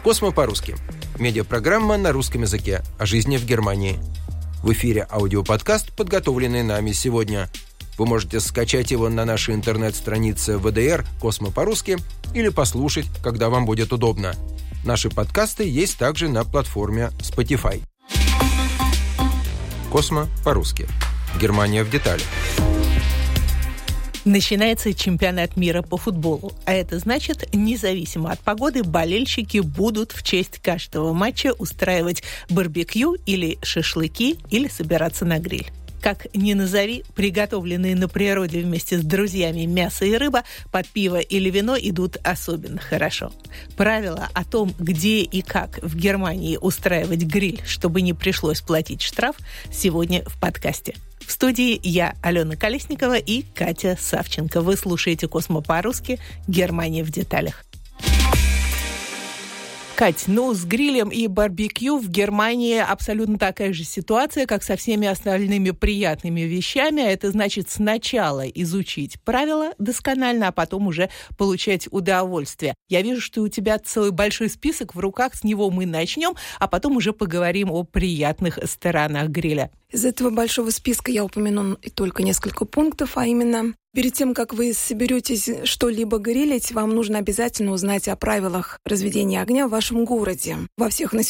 «Космо по-русски». Медиапрограмма на русском языке о жизни в Германии. В эфире аудиоподкаст, подготовленный нами сегодня. Вы можете скачать его на нашей интернет-странице ВДР «Космо по-русски» или послушать, когда вам будет удобно. Наши подкасты есть также на платформе Spotify. «Космо по-русски». Германия в деталях. Начинается чемпионат мира по футболу, а это значит, независимо от погоды, болельщики будут в честь каждого матча устраивать барбекю или шашлыки, или собираться на гриль. Как ни назови, приготовленные на природе вместе с друзьями мясо и рыба под пиво или вино идут особенно хорошо. Правила о том, где и как в Германии устраивать гриль, чтобы не пришлось платить штраф, сегодня в подкасте. В студии я, Алена Колесникова и Катя Савченко. Вы слушаете «Космо по-русски. Германия в деталях». Кать, с грилем и барбекю в Германии абсолютно такая же ситуация, как со всеми остальными приятными вещами. Это значит сначала изучить правила досконально, а потом уже получать удовольствие. Я вижу, что у тебя целый большой список в руках, с него мы начнем, а потом уже поговорим о приятных сторонах гриля. Из этого большого списка я упомяну только несколько пунктов, а именно, перед тем, как вы соберетесь что-либо грилить, вам нужно обязательно узнать о правилах разведения огня в вашем городе. Во всех населенных